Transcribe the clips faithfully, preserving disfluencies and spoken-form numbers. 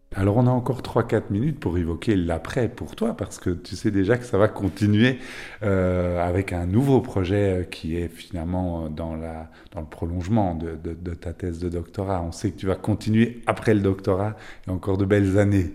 Alors on a encore trois quatre minutes pour évoquer l'après pour toi, parce que tu sais déjà que ça va continuer euh, avec un nouveau projet qui est finalement dans, la, dans le prolongement de, de, de ta thèse de doctorat. On sait que tu vas continuer après le doctorat et encore de belles années.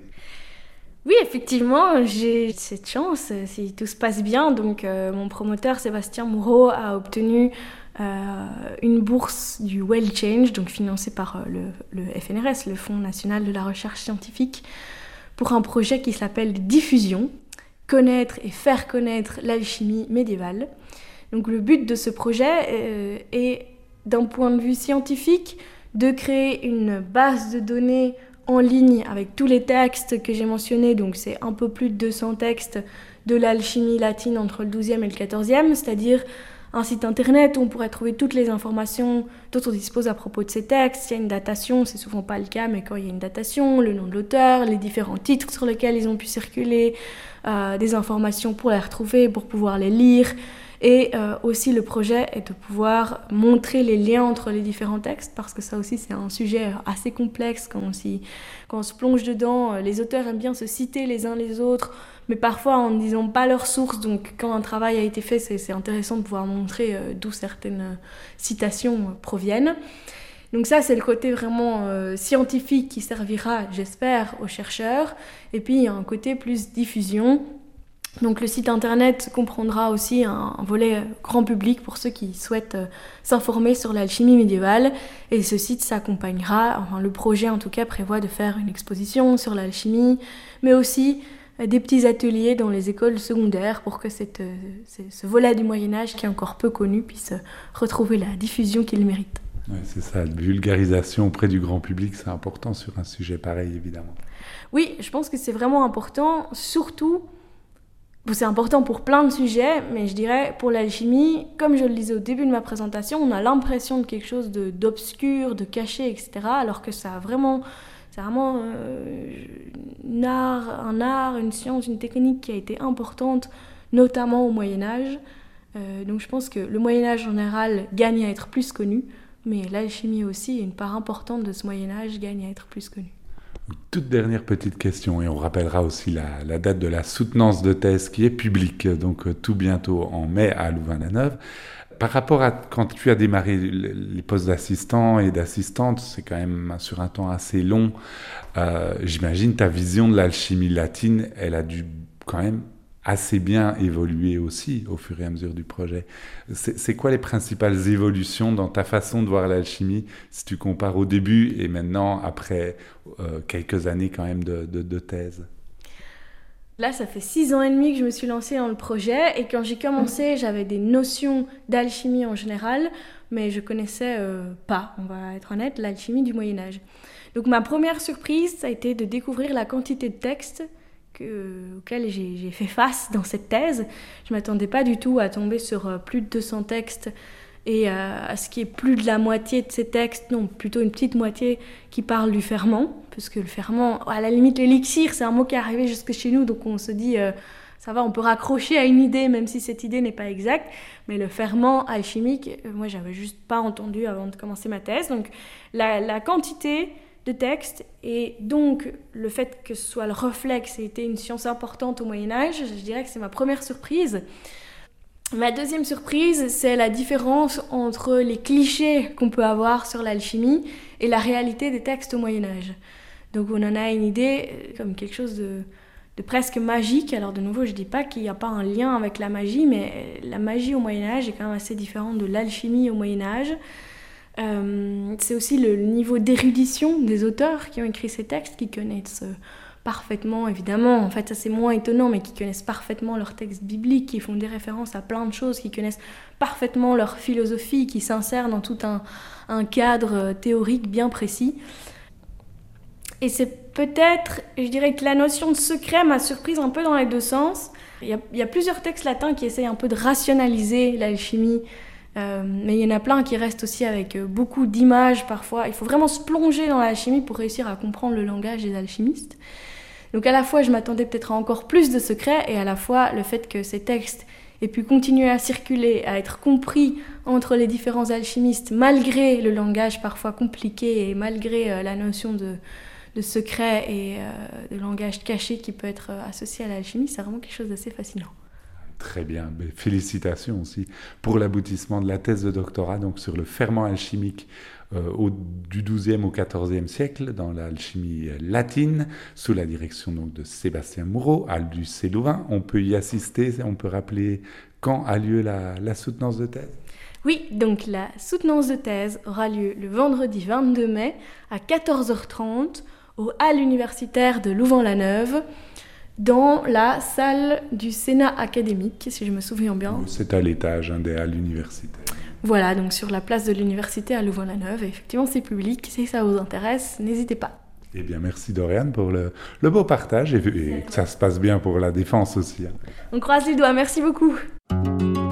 Oui, effectivement, j'ai cette chance, euh, si tout se passe bien. Donc, euh, mon promoteur, Sébastien Moureau, a obtenu euh, une bourse du Well Change, donc financée par euh, le, le F N R S, le Fonds national de la recherche scientifique, pour un projet qui s'appelle Diffusion, connaître et faire connaître l'alchimie médiévale. Donc, le but de ce projet euh, est, d'un point de vue scientifique, de créer une base de données en ligne avec tous les textes que j'ai mentionnés, donc c'est un peu plus de deux cents textes de l'alchimie latine entre le douzième et le quatorzième, c'est-à-dire un site internet où on pourrait trouver toutes les informations dont on dispose à propos de ces textes. Il y a une datation, c'est souvent pas le cas, mais quand il y a une datation, le nom de l'auteur, les différents titres sur lesquels ils ont pu circuler, euh, des informations pour les retrouver, pour pouvoir les lire. Et euh, aussi le projet est de pouvoir montrer les liens entre les différents textes, parce que ça aussi c'est un sujet assez complexe quand on, s'y, quand on se plonge dedans. Les auteurs aiment bien se citer les uns les autres, mais parfois en ne disant pas leurs sources. Donc quand un travail a été fait, c'est, c'est intéressant de pouvoir montrer euh, d'où certaines citations euh, proviennent. Donc ça, c'est le côté vraiment euh, scientifique qui servira, j'espère, aux chercheurs. Et puis il y a un côté plus diffusion. Donc le site internet comprendra aussi un, un volet grand public pour ceux qui souhaitent euh, s'informer sur l'alchimie médiévale. Et ce site s'accompagnera, enfin le projet en tout cas prévoit de faire une exposition sur l'alchimie, mais aussi euh, des petits ateliers dans les écoles secondaires pour que cette, euh, ce volet du Moyen-Âge qui est encore peu connu puisse euh, retrouver la diffusion qu'il mérite. Ouais, c'est ça, la vulgarisation auprès du grand public, c'est important sur un sujet pareil évidemment. Oui, je pense que c'est vraiment important, surtout... C'est important pour plein de sujets, mais je dirais pour l'alchimie, comme je le disais au début de ma présentation, on a l'impression de quelque chose de, d'obscur, de caché, et cetera. Alors que ça a vraiment, c'est vraiment euh, un art, un art, une science, une technique qui a été importante, notamment au Moyen-Âge. Euh, donc je pense que le Moyen-Âge en général gagne à être plus connu, mais l'alchimie aussi, une part importante de ce Moyen-Âge, gagne à être plus connue. Toute dernière petite question, et on rappellera aussi la, la date de la soutenance de thèse qui est publique, donc euh, tout bientôt en mai à Louvain-la-Neuve. Par rapport à quand tu as démarré les postes d'assistant et d'assistante, c'est quand même sur un temps assez long. Euh, j'imagine ta vision de l'alchimie latine, elle a dû quand même assez bien évoluer aussi au fur et à mesure du projet. C'est, c'est quoi les principales évolutions dans ta façon de voir l'alchimie si tu compares au début et maintenant après euh, quelques années quand même de, de, de thèse? Là, ça fait six ans et demi que je me suis lancée dans le projet et quand j'ai commencé, j'avais des notions d'alchimie en général, mais je connaissais euh, pas, on va être honnête, l'alchimie du Moyen-Âge. Donc ma première surprise, ça a été de découvrir la quantité de textes que, auxquels j'ai, j'ai fait face dans cette thèse. Je ne m'attendais pas du tout à tomber sur euh, plus de deux cents textes et euh, à ce qui est plus de la moitié de ces textes, non, plutôt une petite moitié qui parle du ferment, parce que le ferment, à la limite l'élixir, c'est un mot qui est arrivé jusque chez nous, donc on se dit, euh, ça va, on peut raccrocher à une idée, même si cette idée n'est pas exacte, mais le ferment alchimique, euh, moi j'avais juste pas entendu avant de commencer ma thèse, donc la, la quantité de textes, et donc le fait que ce soit le reflet que c'était une science importante au Moyen-Âge, je dirais que c'est ma première surprise. Ma deuxième surprise, c'est la différence entre les clichés qu'on peut avoir sur l'alchimie et la réalité des textes au Moyen-Âge. Donc on en a une idée comme quelque chose de, de presque magique. Alors de nouveau, je ne dis pas qu'il n'y a pas un lien avec la magie, mais la magie au Moyen-Âge est quand même assez différente de l'alchimie au Moyen-Âge. Euh, c'est aussi le niveau d'érudition des auteurs qui ont écrit ces textes, qui connaissent parfaitement, évidemment, en fait ça c'est moins étonnant, mais qui connaissent parfaitement leurs textes bibliques, qui font des références à plein de choses, qui connaissent parfaitement leur philosophie, qui s'insèrent dans tout un, un cadre théorique bien précis. Et c'est peut-être, je dirais que la notion de secret m'a surprise un peu dans les deux sens. Il y a, il y a plusieurs textes latins qui essayent un peu de rationaliser l'alchimie, Euh, mais il y en a plein qui restent aussi avec beaucoup d'images parfois. Il faut vraiment se plonger dans l'alchimie pour réussir à comprendre le langage des alchimistes. Donc à la fois je m'attendais peut-être à encore plus de secrets et à la fois le fait que ces textes aient pu continuer à circuler, à être compris entre les différents alchimistes malgré le langage parfois compliqué et malgré la notion de, de secret et euh, de langage caché qui peut être associé à l'alchimie, c'est vraiment quelque chose d'assez fascinant. Très bien, mais félicitations aussi pour l'aboutissement de la thèse de doctorat donc sur le ferment alchimique euh, au, du douzième au quatorzième siècle dans l'alchimie latine sous la direction donc de Sébastien Moureau à l'U C Louvain. On peut y assister, on peut rappeler quand a lieu la, la soutenance de thèse? Oui, donc la soutenance de thèse aura lieu le vendredi vingt-deux mai à quatorze heures trente au hall universitaire de Louvain-la-Neuve, dans la salle du Sénat académique, si je me souviens bien. C'est à l'étage hein, des halles universitaires. Voilà, donc sur la place de l'université à Louvain-la-Neuve. Effectivement, c'est public. Si ça vous intéresse, n'hésitez pas. Eh bien, merci Doriane pour le, le beau partage et, et que ça se passe bien pour la défense aussi. Hein. On croise les doigts. Merci beaucoup.